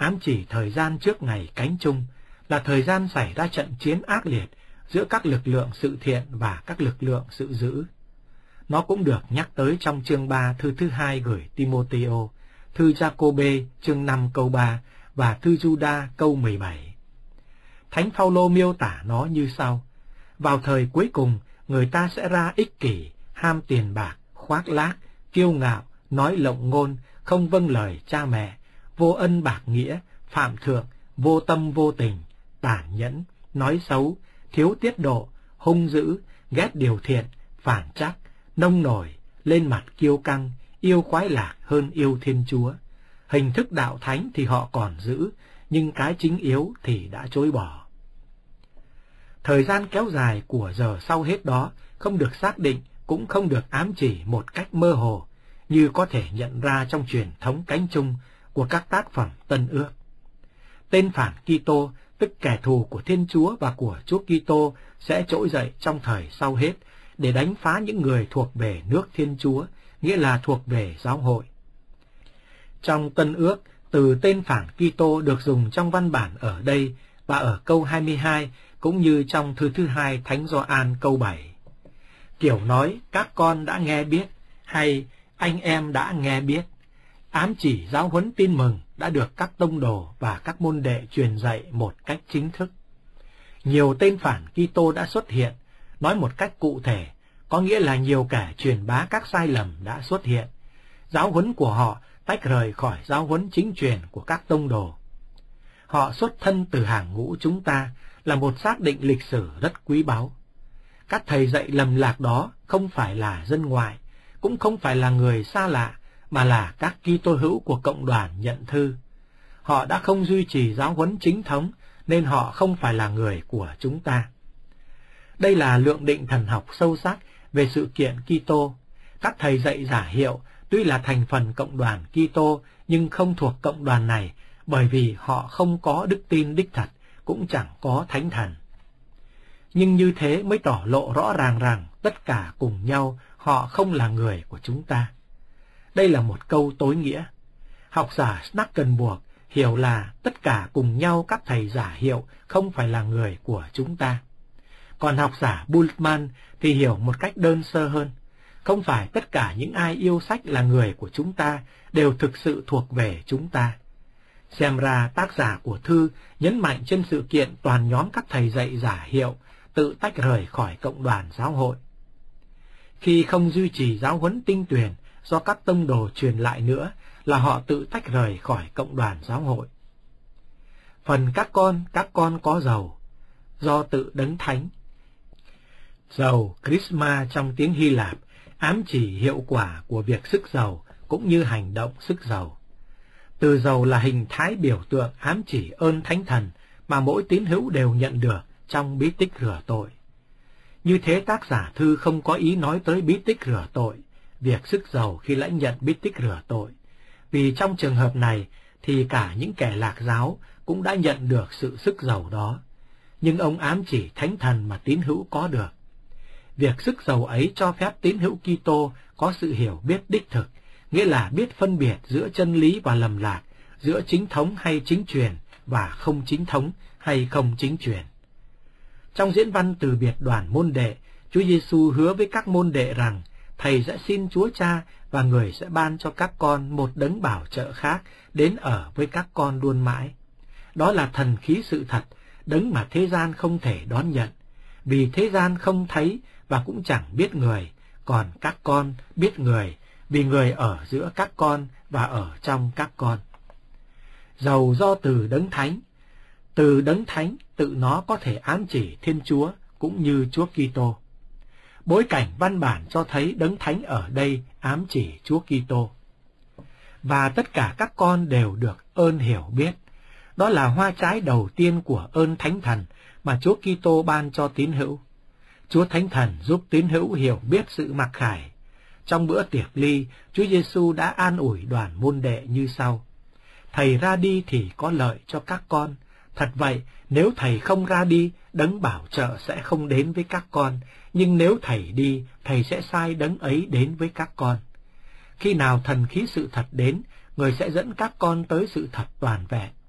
ám chỉ thời gian trước ngày cánh chung, là thời gian xảy ra trận chiến ác liệt giữa các lực lượng sự thiện và các lực lượng sự dữ. Nó cũng được nhắc tới trong chương 3 thư thứ 2 gửi Timôthêô, thư Giacôbê chương 5 câu 3 và thư Giuđa câu 17. Thánh Phaolô miêu tả nó như sau: vào thời cuối cùng, người ta sẽ ra ích kỷ, ham tiền bạc, khoác lác, kiêu ngạo, nói lộng ngôn, không vâng lời cha mẹ, vô ân bạc nghĩa, phạm thượng, vô tâm vô tình, tàn nhẫn, nói xấu, thiếu tiết độ, hung dữ, ghét điều thiện, phản trắc, nông nổi, lên mặt kiêu căng, yêu khoái lạc hơn yêu Thiên Chúa. Hình thức đạo thánh thì họ còn giữ, nhưng cái chính yếu thì đã chối bỏ. Thời gian kéo dài của giờ sau hết đó không được xác định, cũng không được ám chỉ một cách mơ hồ, như có thể nhận ra trong truyền thống cánh chung của các tác phẩm Tân Ước. Tên phản Kitô, tức kẻ thù của Thiên Chúa và của Chúa Kitô, sẽ trỗi dậy trong thời sau hết để đánh phá những người thuộc về nước Thiên Chúa, nghĩa là thuộc về giáo hội. Trong Tân Ước, từ tên phản Kitô được dùng trong văn bản ở đây và ở câu 22, cũng như trong thư thứ 2 Thánh Gioan câu 7. Kiểu nói các con đã nghe biết hay anh em đã nghe biết, ám chỉ giáo huấn tin mừng đã được các tông đồ và các môn đệ truyền dạy một cách chính thức. Nhiều tên phản Kitô đã xuất hiện, nói một cách cụ thể, có nghĩa là nhiều kẻ truyền bá các sai lầm đã xuất hiện. Giáo huấn của họ tách rời khỏi giáo huấn chính truyền của các tông đồ. Họ xuất thân từ hàng ngũ chúng ta, là một xác định lịch sử rất quý báu. Các thầy dạy lầm lạc đó không phải là dân ngoại, cũng không phải là người xa lạ, mà là các Kitô hữu của cộng đoàn nhận thư. Họ đã không duy trì giáo huấn chính thống, nên họ không phải là người của chúng ta. Đây là lượng định thần học sâu sắc về sự kiện Kitô. Các thầy dạy giả hiệu tuy là thành phần cộng đoàn Kitô, nhưng không thuộc cộng đoàn này, bởi vì họ không có đức tin đích thật, cũng chẳng có thánh thần. Nhưng như thế mới tỏ lộ rõ ràng rằng tất cả cùng nhau họ không là người của chúng ta. Đây là một câu tối nghĩa. Học giả Snackenburg hiểu là tất cả cùng nhau các thầy giả hiệu không phải là người của chúng ta. Còn học giả Bultmann thì hiểu một cách đơn sơ hơn. Không phải tất cả những ai yêu sách là người của chúng ta đều thực sự thuộc về chúng ta. Xem ra tác giả của thư nhấn mạnh trên sự kiện toàn nhóm các thầy dạy giả hiệu tự tách rời khỏi cộng đoàn giáo hội. Khi không duy trì giáo huấn tinh tuyền do các tông đồ truyền lại nữa, là họ tự tách rời khỏi cộng đoàn giáo hội. Phần các con có dầu, do tự đấng thánh. Dầu Chrisma trong tiếng Hy Lạp ám chỉ hiệu quả của việc sức dầu cũng như hành động sức dầu. Từ dầu là hình thái biểu tượng ám chỉ ơn thánh thần mà mỗi tín hữu đều nhận được trong bí tích rửa tội. Như thế tác giả thư không có ý nói tới bí tích rửa tội, việc sức dầu khi lãnh nhận bí tích rửa tội, vì trong trường hợp này thì cả những kẻ lạc giáo cũng đã nhận được sự sức dầu đó, nhưng ông ám chỉ thánh thần mà tín hữu có được. Việc sức dầu ấy cho phép tín hữu Kitô có sự hiểu biết đích thực, nghĩa là biết phân biệt giữa chân lý và lầm lạc, giữa chính thống hay chính truyền và không chính thống hay không chính truyền. Trong diễn văn từ biệt đoàn môn đệ, Chúa Giêsu hứa với các môn đệ rằng Thầy sẽ xin Chúa Cha và Người sẽ ban cho các con một đấng bảo trợ khác đến ở với các con luôn mãi. Đó là thần khí sự thật, đấng mà thế gian không thể đón nhận, vì thế gian không thấy và cũng chẳng biết Người, còn các con biết Người, vì Người ở giữa các con và ở trong các con. Dầu do từ đấng thánh. Từ đấng thánh tự nó có thể ám chỉ Thiên Chúa cũng như Chúa Kitô. Bối cảnh văn bản cho thấy đấng thánh ở đây ám chỉ Chúa Kitô. Và tất cả các con đều được ơn hiểu biết. Đó là hoa trái đầu tiên của ơn thánh thần mà Chúa Kitô ban cho tín hữu. Chúa Thánh Thần giúp tín hữu hiểu biết sự mặc khải. Trong bữa tiệc ly, Chúa Giêsu đã an ủi đoàn môn đệ như sau: Thầy ra đi thì có lợi cho các con. Thật vậy, nếu Thầy không ra đi, đấng bảo trợ sẽ không đến với các con. Nhưng nếu Thầy đi, Thầy sẽ sai đấng ấy đến với các con. Khi nào thần khí sự thật đến, Người sẽ dẫn các con tới sự thật toàn vẹn.